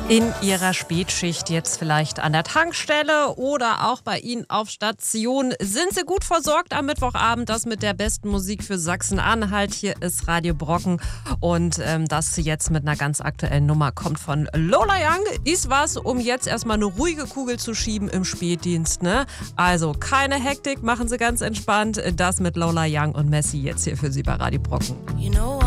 In Ihrer Spätschicht, jetzt vielleicht an der Tankstelle oder auch bei Ihnen auf Station. Sind Sie gut versorgt am Mittwochabend? Das mit der besten Musik für Sachsen-Anhalt. Hier ist Radio Brocken und das jetzt mit einer ganz aktuellen Nummer kommt von Lola Young. Ist was, um jetzt erstmal eine ruhige Kugel zu schieben im Spätdienst, ne? Also keine Hektik, machen Sie ganz entspannt. Das mit Lola Young und Messi jetzt hier für Sie bei Radio Brocken.